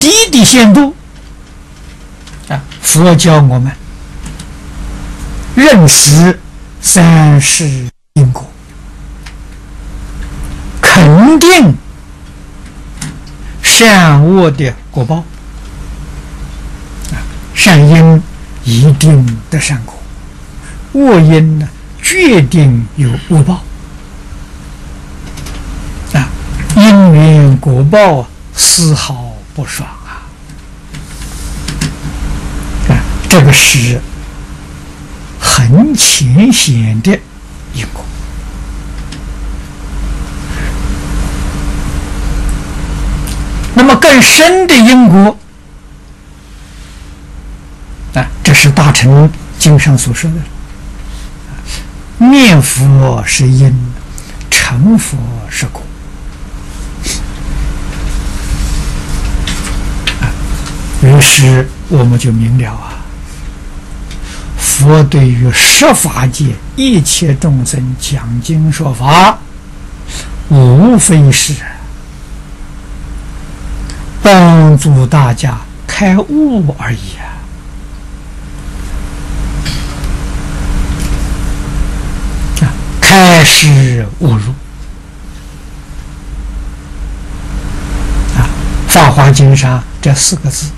低的限度啊，佛教我们认识三世因果，肯定善恶的果报啊，善因一定得善果，恶因呢决定有恶报啊，因缘果报丝毫不爽啊！这个是很浅显的因果。那么更深的因果啊，这是大乘经上所说的：念佛是因，成佛是果。于是我们就明了啊，佛对于十法界一切众生讲经说法，无非是帮助大家开悟而已啊！开示悟入啊，《法华经》上这4个字。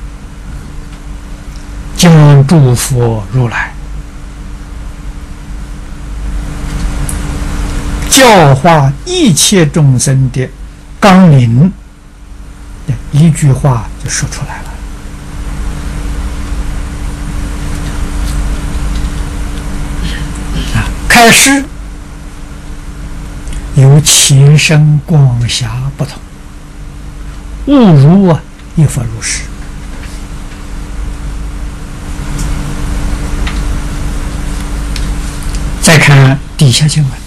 将诸佛如来教化一切众生的纲领，一句话就说出来了。开示有前生广狭不同，悟入啊，一佛如是。再看底下经文，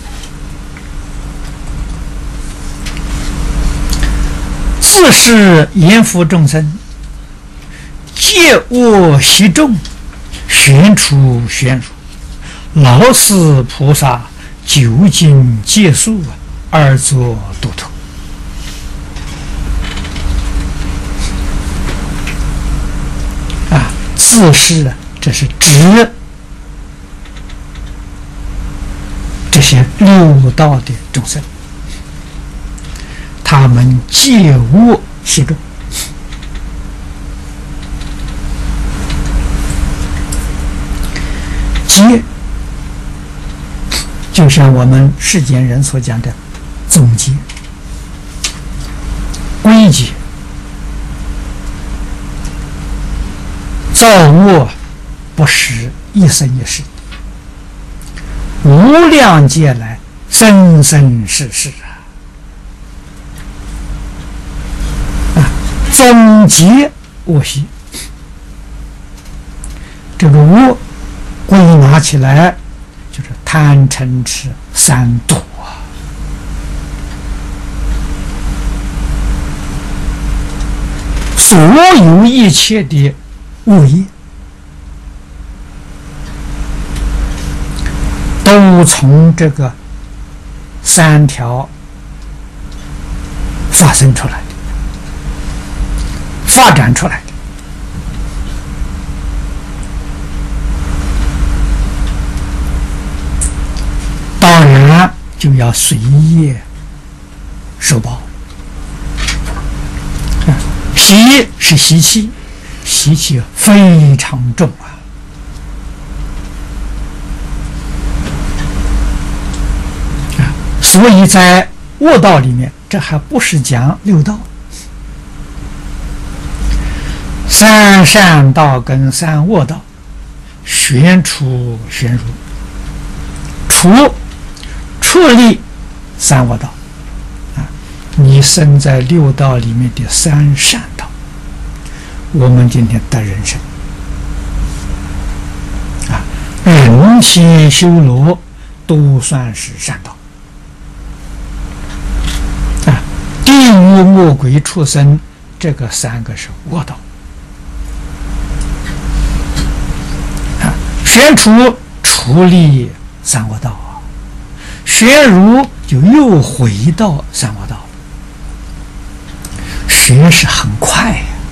自是阎浮众生，戒恶习众，旋出旋入，老死菩萨究竟戒束，而作度脱。啊，自是这是指这些六道的众生，他们戒恶习众，戒就像我们世间人所讲的总结、归结，造恶不是一生一世，无量劫来生生世世总结恶习，这个恶归纳起来就是贪嗔痴三毒所有一切的恶业都从这个3条发生出来的，发展出来的。当然就要随业受报。习是习气，习气非常重所以在恶道里面，这还不是讲六道，3善道跟3恶道，旋出旋入，出离3恶道你生在六道里面的3善道，我们今天得人生人天修罗都算是善道地狱魔鬼畜生这个3个是恶道旋出离3恶道旋入就又回到3恶道，旋是很快